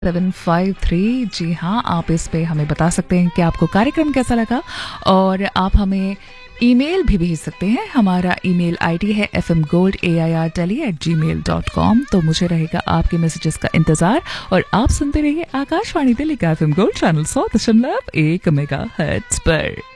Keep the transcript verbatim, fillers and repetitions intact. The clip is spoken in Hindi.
Seven five three. जी हाँ, आप इस पे हमें बता सकते हैं कि आपको कार्यक्रम कैसा लगा और आप हमें ईमेल भी भेज सकते हैं। हमारा ईमेल आईडी है F M gold A I R tele eight ji mail dot com. तो मुझे रहेगा आपके मैसेजेस का इंतजार और आप सुनते रहिए आकाशवाणी दिल्ली का एफ एम गोल्ड चैनल सौ दशमलव एक मेगा हर्ट्ज पर।